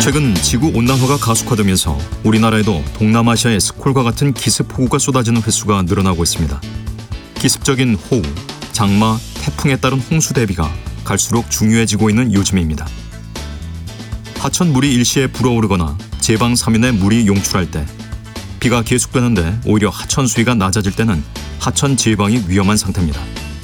최근 지구온난화가 가속화되면서 우리나라에도 동남아시아의 스콜과 같은 기습폭우가 쏟아지는 횟수가 늘어나고 있습니다. 기습적인 호우, 장마, 태풍에 따른 홍수 대비가 갈수록 중요해지고 있는 요즘입니다. 하천 물이 일시에 불어오르거나 제방 사면에 물이 용출할 때, 비가 계속되는데 오히려 하천 수위가 낮아질 때는 하천 제방이 위험한 상태입니다.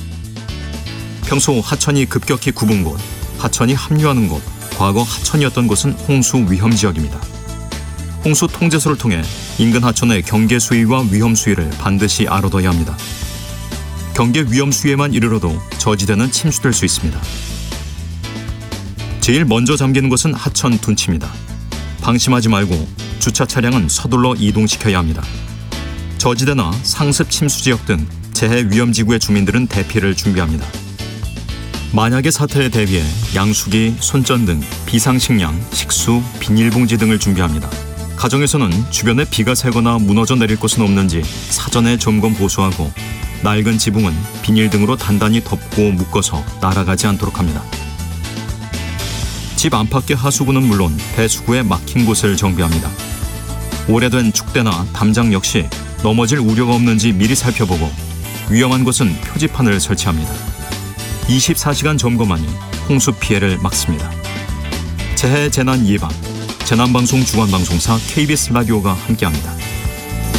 평소 하천이 급격히 굽은 곳, 하천이 합류하는 곳, 과거 하천이었던 곳은 홍수 위험 지역입니다. 홍수 통제소를 통해 인근 하천의 경계 수위와 위험 수위를 반드시 알아둬야 합니다. 경계 위험 수위에만 이르러도 저지대는 침수될 수 있습니다. 제일 먼저 잠기는 것은 하천 둔치입니다. 방심하지 말고 주차 차량은 서둘러 이동시켜야 합니다. 저지대나 상습 침수 지역 등 재해 위험 지구의 주민들은 대피를 준비합니다. 만약의 사태에 대비해 양수기, 손전 등 비상식량, 식수, 비닐봉지 등을 준비합니다. 가정에서는 주변에 비가 새거나 무너져 내릴 곳은 없는지 사전에 점검 보수하고 낡은 지붕은 비닐 등으로 단단히 덮고 묶어서 날아가지 않도록 합니다. 집 안팎의 하수구는 물론 배수구에 막힌 곳을 정비합니다. 오래된 축대나 담장 역시 넘어질 우려가 없는지 미리 살펴보고 위험한 곳은 표지판을 설치합니다. 24시간 점검하니 홍수 피해를 막습니다. 재해 재난 예방, 재난방송 주관방송사 KBS 라디오가 함께합니다.